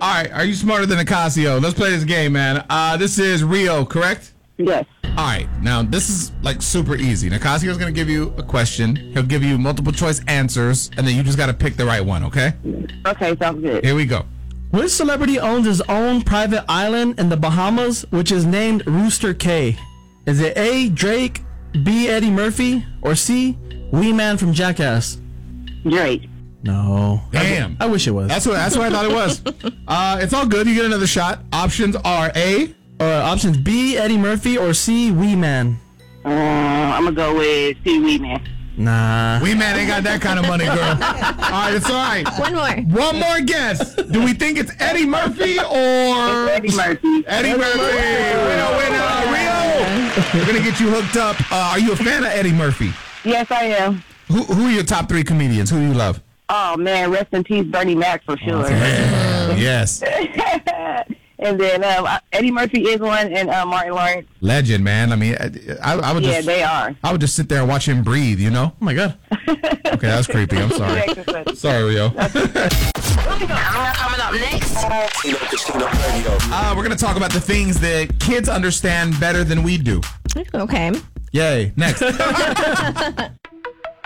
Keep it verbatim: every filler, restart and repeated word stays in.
All right, are you smarter than Nicasio? Let's play this game, man. Uh, this is Rio, correct? Yes. All right, now this is like super easy. Nicasio's going to give you a question. He'll give you multiple choice answers, and then you just got to pick the right one, okay? Okay, sounds good. Here we go. Which celebrity owns his own private island in the Bahamas, which is named Rooster Cay? Is it A, Drake, B, Eddie Murphy, or C, Wee Man from Jackass? Drake. No. Damn. I, I wish it was. That's what that's what I thought it was. Uh, it's all good. You get another shot. Options are A. Uh, options B, Eddie Murphy, or C, Wee Man. Uh, I'm going to go with C. Wee Man. Nah. Wee Man ain't got that kind of money, girl. All right, it's all right. One more. One more guess. Do we think it's Eddie Murphy or... Eddie Murphy. Eddie Murphy. Winner, winner. Rio. We're going to get you hooked up. Uh, are you a fan of Eddie Murphy? Yes, I am. Who, who are your top three comedians? Who do you love? Oh, man, rest in peace, Bernie Mac, for sure. Yeah. Yes. And then um, Eddie Murphy is one, and uh, Martin Lawrence. Legend, man. I mean, I, I would Yeah, just... they are. I would just sit there and watch him breathe, you know? Oh, my God. Okay, that's creepy. I'm sorry. Sorry, Rio. Coming up next. Uh, we're going to talk about the things that kids understand better than we do. Okay. Yay. Next.